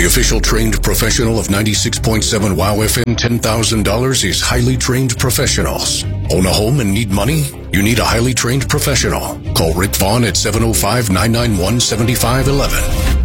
The official trained professional of 96.7 WOW FM $10,000 is highly trained professionals. Own a home and need money? You need a highly trained professional. Call Rick Vaughn at 705-991-7511.